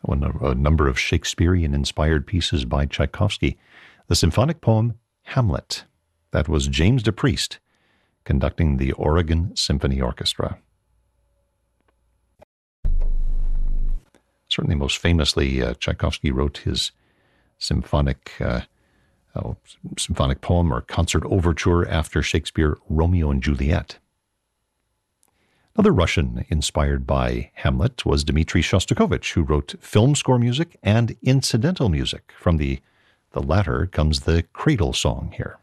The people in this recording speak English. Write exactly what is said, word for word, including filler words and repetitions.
One of a number of Shakespearean-inspired pieces by Tchaikovsky. The symphonic poem Hamlet. That was James DePriest conducting the Oregon Symphony Orchestra. Certainly most famously, uh, Tchaikovsky wrote his symphonic uh, oh, symphonic poem or concert overture after Shakespeare, Romeo and Juliet. Another Russian inspired by Hamlet was Dmitri Shostakovich, who wrote film score music and incidental music. From the, the latter comes the Cradle Song here.